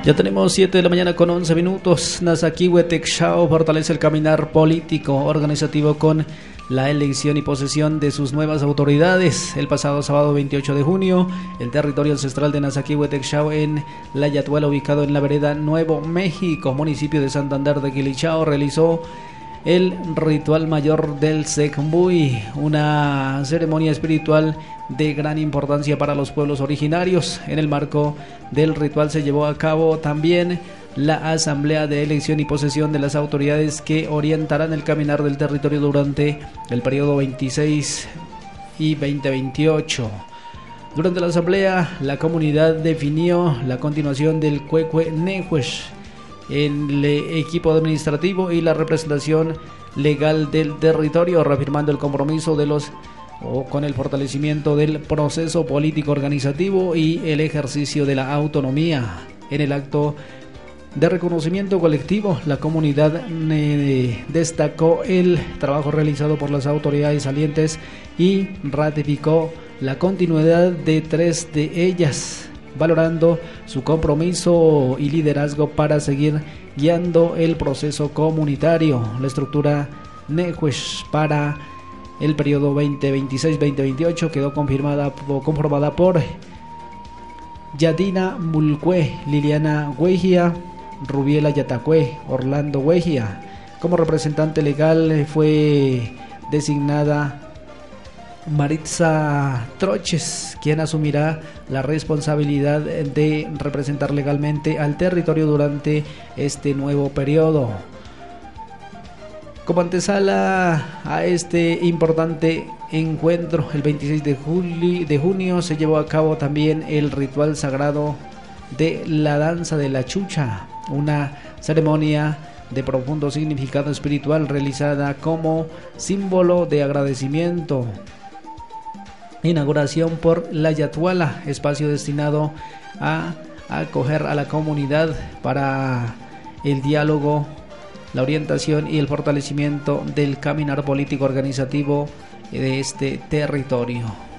Ya tenemos 7 de la mañana con 11 minutos. Nasakiwe Texao fortalece el caminar político organizativo con la elección y posesión de sus nuevas autoridades. El pasado sábado 28 de junio, el territorio ancestral de Nasakiwe Texao en La Yatuela, ubicado en la vereda Nuevo México, municipio de Santander de Quilichao, realizó el ritual mayor del Secmbuy, una ceremonia espiritual de gran importancia para los pueblos originarios. En el marco del ritual se llevó a cabo también la asamblea de elección y posesión de las autoridades que orientarán el caminar del territorio durante el periodo 26 y 2028. Durante la asamblea, la comunidad definió la continuación del Cuecue Nehuesh en el equipo administrativo y la representación legal del territorio, reafirmando el compromiso de los con el fortalecimiento del proceso político organizativo y el ejercicio de la autonomía. En el acto de reconocimiento colectivo, la comunidad destacó el trabajo realizado por las autoridades salientes y ratificó la continuidad de 3 de ellas, valorando su compromiso y liderazgo para seguir guiando el proceso comunitario. La estructura Nehuesh para el periodo 2026-2028 quedó conformada por Yadina Mulcue, Liliana Huejia, Rubiela Yatacue, Orlando Huejia. Como representante legal fue designada Maritza Troches, quien asumirá la responsabilidad de representar legalmente al territorio durante este nuevo periodo. Como antesala a este importante encuentro, el 26 de junio se llevó a cabo también el ritual sagrado de la danza de la chucha, una ceremonia de profundo significado espiritual realizada como símbolo de agradecimiento. Inauguración por La Yatuela, espacio destinado a acoger a la comunidad para el diálogo, la orientación y el fortalecimiento del caminar político organizativo de este territorio.